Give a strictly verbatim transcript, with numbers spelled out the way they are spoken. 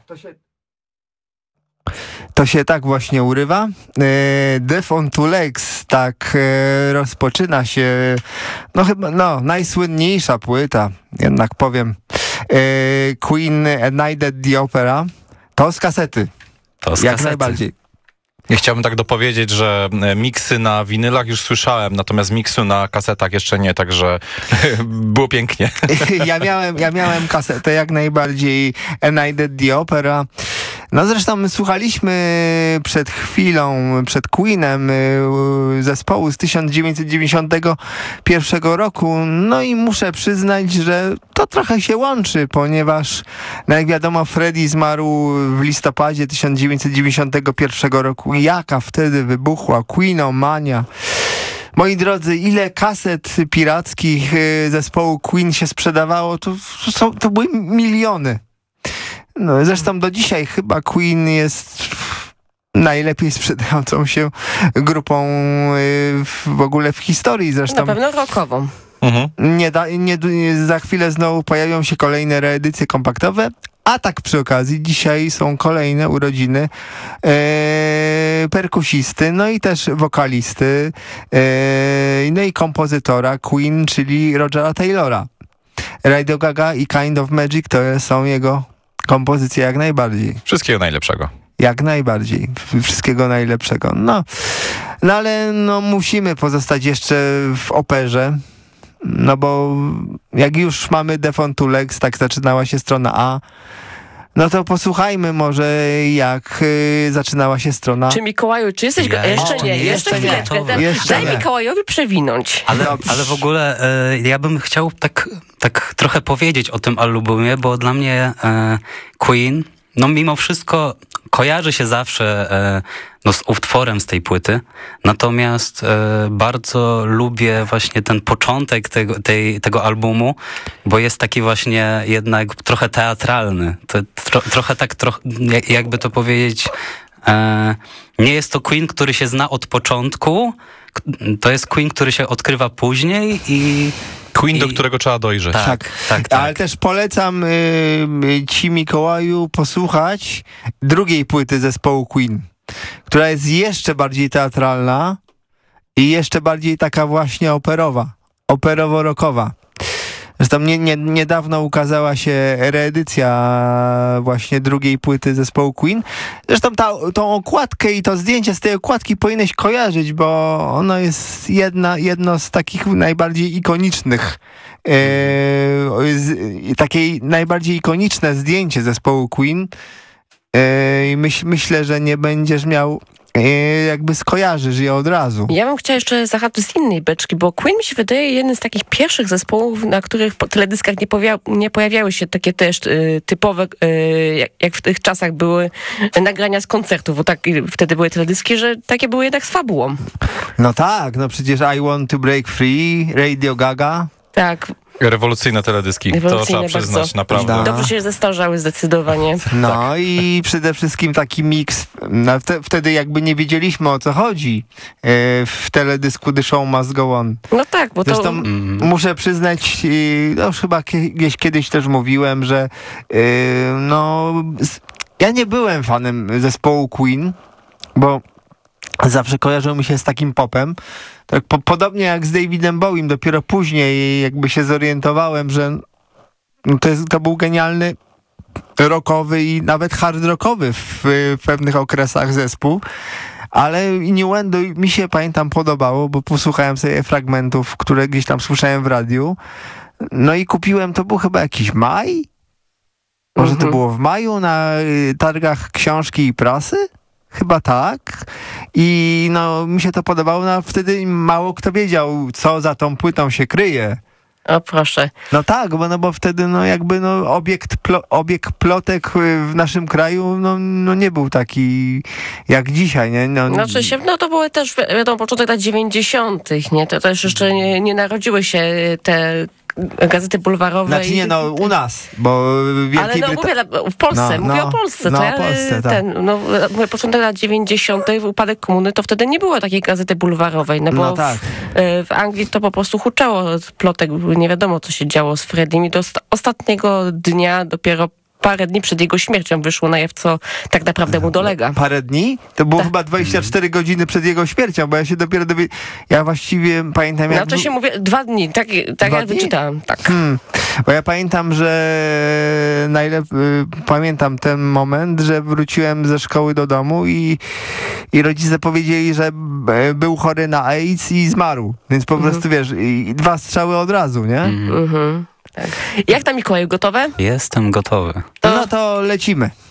To się... To się tak właśnie urywa. Death on Two Legs, tak e, rozpoczyna się, no chyba, no, najsłynniejsza płyta, jednak powiem, e, Queen A Night at the Opera, to z kasety, to z jak kasety. najbardziej. Ja chciałbym tak dopowiedzieć, że miksy na winylach już słyszałem, natomiast miksu na kasetach jeszcze nie, także było pięknie. Ja miałem, ja miałem kasetę jak najbardziej A Night at the Opera. No zresztą my słuchaliśmy przed chwilą, przed Queenem zespołu z tysiąc dziewięćset dziewięćdziesiątego pierwszego roku. No i muszę przyznać, że to trochę się łączy, ponieważ no jak wiadomo Freddie zmarł w listopadzie tysiąc dziewięćset dziewięćdziesiątego pierwszego roku. Jaka wtedy wybuchła Queenomania. Moi drodzy, ile kaset pirackich zespołu Queen się sprzedawało, to, to, to były miliony. No, zresztą do dzisiaj chyba Queen jest najlepiej sprzedającą się grupą w ogóle w historii. Zresztą na pewno rockową. Mhm. Nie, da, nie, za chwilę znowu pojawią się kolejne reedycje kompaktowe, a tak przy okazji dzisiaj są kolejne urodziny e, perkusisty, no i też wokalisty, e, no i kompozytora Queen, czyli Rogera Taylora. Radio Gaga i Kind of Magic to są jego kompozycje jak najbardziej. Wszystkiego najlepszego. Jak najbardziej. Wszystkiego najlepszego. No, no ale no, musimy pozostać jeszcze w operze, no bo jak już mamy Death on Two Legs, tak zaczynała się strona A, no to posłuchajmy może jak y, zaczynała się strona... Czy Mikołaju, czy jesteś... Ja, go... Jeszcze o, nie, nie, jeszcze jeszcze chwileczkę. nie. Daj, Jeszcze daj nie. Mikołajowi przewinąć. Ale, ale w ogóle e, ja bym chciał tak, tak trochę powiedzieć o tym albumie, bo dla mnie e, Queen, no mimo wszystko kojarzy się zawsze e, no, z utworem z tej płyty, natomiast e, bardzo lubię właśnie ten początek tego, tej, tego albumu, bo jest taki właśnie jednak trochę teatralny. To, tro, trochę tak, troch, jakby to powiedzieć, e, nie jest to Queen, który się zna od początku, to jest Queen, który się odkrywa później i... Queen, I... do którego trzeba dojrzeć. Tak, tak, tak, tak. Ale też polecam y, y, ci, Mikołaju, posłuchać drugiej płyty zespołu Queen, która jest jeszcze bardziej teatralna i jeszcze bardziej taka właśnie operowa, operowo-rockowa. Zresztą nie, nie, niedawno ukazała się reedycja właśnie drugiej płyty zespołu Queen. Zresztą ta, tą okładkę i to zdjęcie z tej okładki powinieneś kojarzyć, bo ono jest jedna, jedno z takich najbardziej ikonicznych, e, z, takiej najbardziej ikoniczne zdjęcie zespołu Queen. E, i myśl, myślę, że nie będziesz miał jakby skojarzysz je od razu. Ja bym chciała jeszcze zahaczyć z innej beczki, bo Queen mi się wydaje jeden z takich pierwszych zespołów, na których po teledyskach nie, powia- nie pojawiały się takie też y, typowe, y, jak, jak w tych czasach były nagrania z koncertów, bo tak wtedy były teledyski, że takie były jednak z fabułą. No tak, no przecież I Want to Break Free, Radio Gaga. Tak. Rewolucyjne teledyski, Rewolucyjne to trzeba przyznać, bardzo. naprawdę. Da. Dobrze się zestarzały zdecydowanie. No Tak. i przede wszystkim taki miks, no, wte, wtedy jakby nie wiedzieliśmy o co chodzi e, w teledysku The Show Must Go On. No tak, bo Zresztą to... Mm. muszę przyznać, e, no już chyba kiedyś, kiedyś też mówiłem, że e, no z, ja nie byłem fanem zespołu Queen, bo zawsze kojarzył mi się z takim popem. Tak po, podobnie jak z Davidem Bowiem, dopiero później jakby się zorientowałem, że no to, jest, to był genialny rockowy i nawet hard rockowy w, w pewnych okresach zespół. Ale Innuendo mi się, pamiętam, podobało, bo posłuchałem sobie fragmentów, które gdzieś tam słyszałem w radiu. No i kupiłem, to był chyba jakiś maj? Może Mhm. to było w maju na y, targach książki i prasy? Chyba tak. I no mi się to podobało, no wtedy mało kto wiedział, co za tą płytą się kryje. O proszę. No tak, bo, no bo wtedy no jakby no obiekt, plo, obiekt plotek w naszym kraju no, no nie był taki jak dzisiaj, nie? No, Znaczy się, no to były też, wi- wiadomo, początek lat dziewięćdziesiątych, nie? To też jeszcze nie, nie narodziły się te gazety bulwarowe. Znaczy nie, i- no u nas, bo w Wielkiej Ale no Brytanii... mówię, w Polsce, No, mówię no, o Polsce. no, to o ja, Polsce, tak. ten, no, mówię, początek lat dziewięćdziesiątych, upadek komuny, to wtedy nie było takiej gazety bulwarowej, no bo No tak. w, w Anglii to po prostu huczało z plotek, nie wiadomo co się działo z Freddiem i do osta- ostatniego dnia dopiero parę dni przed jego śmiercią wyszło na jaw, co tak naprawdę mu dolega. Parę dni? To było Tak. chyba dwadzieścia cztery godziny przed jego śmiercią, bo ja się dopiero dowie... Ja właściwie pamiętam jak... No to się mówię, dwa dni, tak, tak Dwa jak dni? wyczytałam. Tak. Hmm. Bo ja pamiętam, że najlep... y, pamiętam ten moment, że wróciłem ze szkoły do domu i, i rodzice powiedzieli, że b- był chory na AIDS i zmarł. Więc po Mhm. prostu wiesz, i dwa strzały od razu, nie? Mhm. Tak. Jak tam, Mikołaju, gotowe? Jestem gotowy. To- No to lecimy.